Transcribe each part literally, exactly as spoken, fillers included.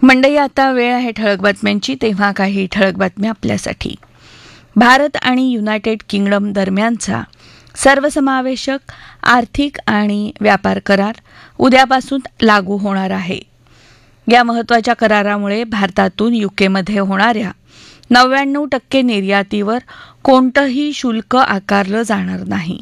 मंडळी, आता वेळ आहे ठळक बातम्यांची. तेव्हा काही ठळक बातम्या आपल्यासाठी. भारत आणि युनायटेड किंगडम दरम्यानचा सर्वसमावेशक आर्थिक आणि व्यापार करार उद्यापासून लागू होणार आहे. या महत्त्वाच्या करारामुळे भारतातून युकेमध्ये होणाऱ्या नव्याण्णव टक्के निर्यातीवर कोणतंही शुल्क आकारलं जाणार नाही.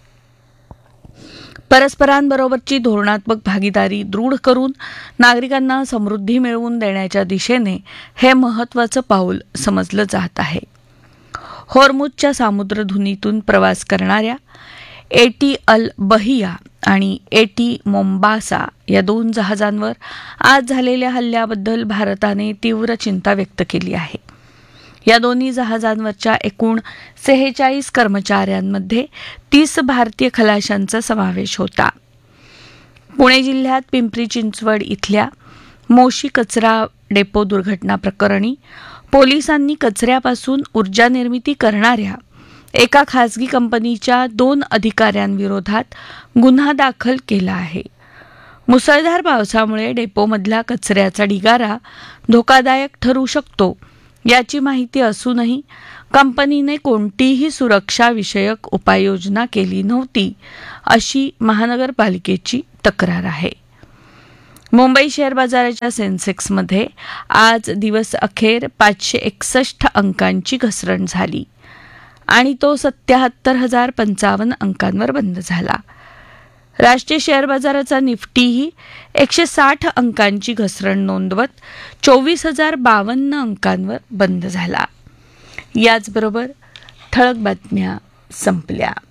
परस्परांबरोबरची धोरणात्मक भागीदारी दृढ करून नागरिकांना समृद्धी मिळवून देण्याच्या दिशेने हे महत्त्वाचं पाऊल समजलं जात आहे. होर्मुझच्या सामुद्रधुनीतून प्रवास करणाऱ्या एटी अल बहिया आणि एटी मोम्बासा या दोन जहाजांवर आज झालेल्या हल्ल्याबद्दल भारताने तीव्र चिंता व्यक्त केली आहे. या दोन्ही जहाजांवरच्या एकूण सेहेचाळीस कर्मचाऱ्यांमध्ये तीस भारतीय खलाशांचा समावेश होता. पुणे जिल्ह्यात पिंपरी चिंचवड इथल्या मोशी कचरा डेपो दुर्घटना प्रकरणी पोलिसांनी कचऱ्यापासून ऊर्जा निर्मिती करणाऱ्या एका खासगी कंपनीच्या दोन अधिकाऱ्यांविरोधात गुन्हा दाखल केला आहे. मुसळधार पावसामुळे डेपोमधला कचऱ्याचा ढिगारा धोकादायक ठरू शकतो याची माहिती असूनही कंपनीने कोणतीही सुरक्षाविषयक उपाययोजना केली नव्हती, अशी महानगरपालिकेची तक्रार आहे. मुंबई शेअर बाजाराच्या सेन्सेक्समध्ये आज दिवस अखेर पाचशे एकसष्ट अंकांची घसरण झाली आणि तो सत्याहत्तर हजार पंचावन्न अंकांवर बंद झाला. राष्ट्रीय शेअर बाजाराचा निफ्टीही एकशे साठ अंकांची घसरण नोंदवत चोवीस हजार बावन्न अंकांवर बंद झाला. याचबरोबर ठळक बातम्या संपल्या.